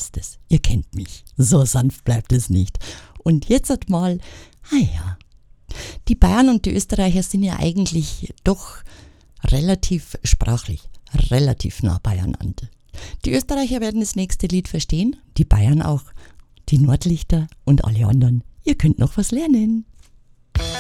ist es. Ihr kennt mich. So sanft bleibt es nicht. Und jetzt mal, die Bayern und die Österreicher sind ja eigentlich doch relativ sprachlich, relativ nah beieinander. Die Österreicher werden das nächste Lied verstehen, die Bayern auch, die Nordlichter und alle anderen. Ihr könnt noch was lernen.